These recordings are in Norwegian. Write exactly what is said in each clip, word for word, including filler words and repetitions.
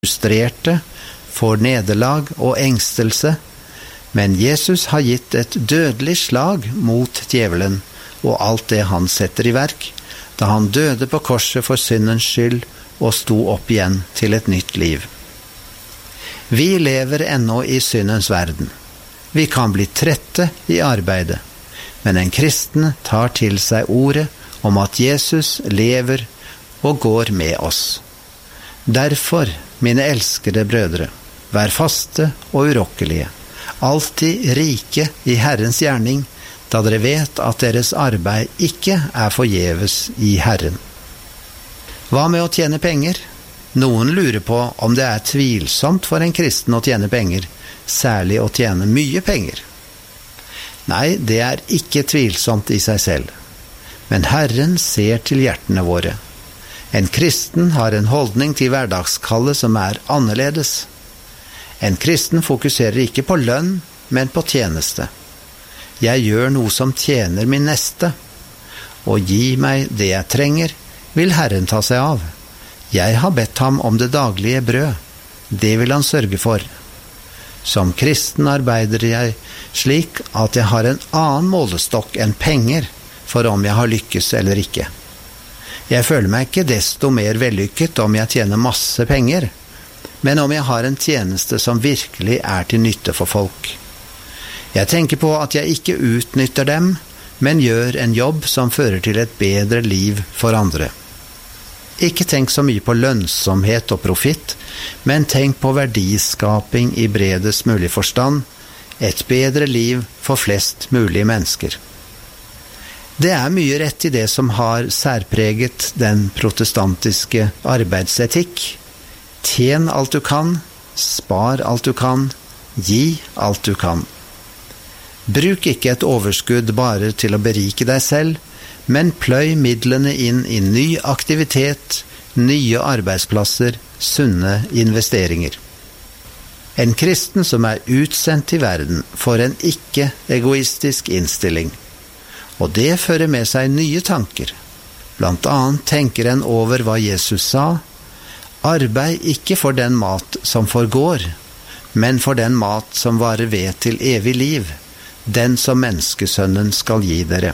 frustrerte, får nederlag og engstelse, men Jesus har gitt et dødelig slag mot djevelen og alt det han setter i verk, da han døde på korset for syndens skyld og sto opp igjen til et nytt liv. Vi lever ennå i syndens verden. Vi kan bli trette i arbeidet, men en kristen tar til seg ordet om at Jesus lever og går med oss. Derfor, mine elskede brødre, vær faste og urokkelige, alltid rike i Herrens gjerning, da dere vet at deres arbeid ikke er forgjeves i Herren. Hva med å tjene penger? Noen lurer på om det er tvilsomt for en kristen å tjene penger, særlig å tjene mye penger. Nei, det er ikke tvilsomt i seg selv. Men Herren ser til hjertene våre. En kristen har en holdning til hverdagskallet som er annerledes. En kristen fokuserer ikke på lønn, men på tjeneste. Jeg gjør noe som tjener min neste. Og gi meg det jeg trenger, vil Herren ta seg av. Jeg har bedt ham om det daglige brød. Det vil han sørge for. Som kristen arbeider jeg slik at jeg har en annen målestokk enn penger for om jeg har lykkes eller ikke. Jeg føler meg ikke desto mer vellykket om jeg tjener masse penger, men om jeg har en tjeneste som virkelig er til nytte for folk. Jeg tenker på at jeg ikke utnytter dem, men gjør en jobb som fører til et bedre liv for andre. Ikke tenk så mye på lønnsomhet og profitt, men tenk på verdiskaping i bredest mulig forstand, et bedre liv for flest mulig mennesker. Det er mye rett i det som har særpreget den protestantiske arbeidsetikk. Tjen alt du kan, spar alt du kan, gi alt du kan. Bruk ikke et overskudd bare til å berike deg selv, men pløy midlene inn i ny aktivitet, nye arbeidsplasser, sunne investeringer. En kristen som er utsendt i verden får en ikke-egoistisk innstilling, og det fører med seg nye tanker. Blant annet tenker en over hva Jesus sa: arbeid ikke for den mat som forgår, men for den mat som varer ved til evig liv, den som menneskesønnen skal gi dere.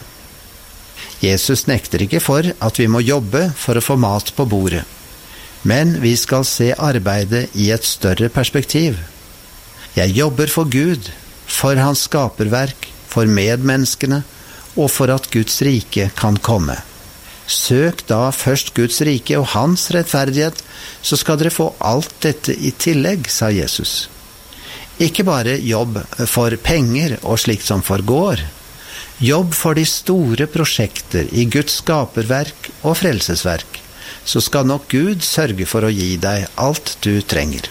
Jesus nekter ikke for at vi må jobbe for å få mat på bordet, men vi skal se arbeidet i et større perspektiv. Jeg jobber for Gud, for hans skaperverk, for medmenneskene, og for at Guds rike kan komme. Søk da først Guds rike og hans rettferdighet, så skal dere få alt dette i tillegg, sa Jesus. Ikke bare jobb for penger og slikt som forgår. Jobb for de store prosjekter i Guds skaperverk og frelsesverk, så skal nok Gud sørge for å gi deg alt du trenger.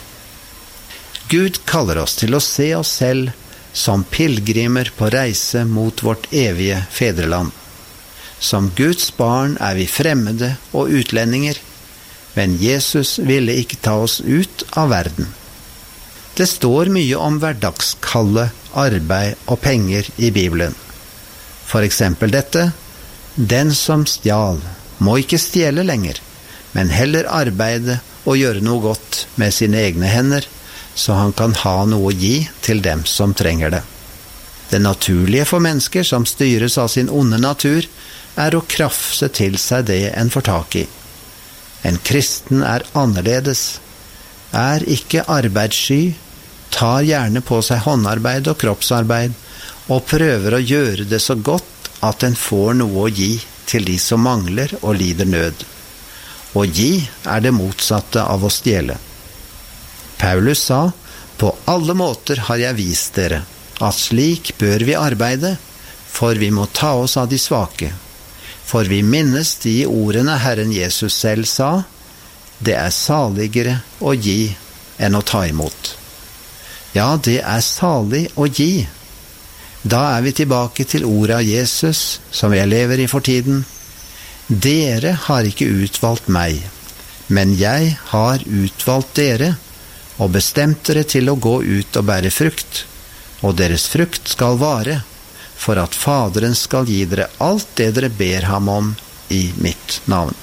Gud kaller oss til å se oss selv som pilgrimer på reise mot vårt evige fedreland. Som Guds barn er vi fremmede og utlendinger, men Jesus ville ikke ta oss ut av verden. Det står mye om hverdagskallet, arbeid og penger i Bibelen. For eksempel dette: den som stjal, må ikke stjele lenger, men heller arbeide og gjøre noe godt med sine egne hender, så han kan ha noe å gi til dem som trenger det. Det naturlige for mennesker som styres av sin onde natur, er å krafse til seg det en får tak i. En kristen er annerledes, er ikke arbeidssky, tar gjerne på seg håndarbeid og kroppsarbeid, og prøver å gjøre det så godt at en får noe å gi til de som mangler og lider nød. Å gi er det motsatte av å stjele. Paulus sa: på alle måter har jeg vist dere at slik bør vi arbeide, for vi må ta oss av de svake. For vi minnes de ordene Herren Jesus selv sa: det er saligere å gi enn å ta imot. Ja, det er salig å gi. Da er vi tilbake til ordet av Jesus, som jeg lever i for tiden. Dere har ikke utvalgt meg, men jeg har utvalgt dere, og bestemt dere til å gå ut og bære frukt, og deres frukt skal vare, for at Faderen skal gi dere alt det dere ber ham om i mitt navn.